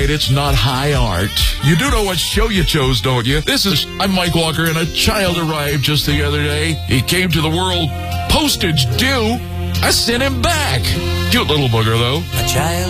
afraid it's not high art. You do know what show you chose, don't you? I'm Mike Walker, and a child arrived just the other day. He came to the world postage due. I sent him back. Cute little booger, though. A child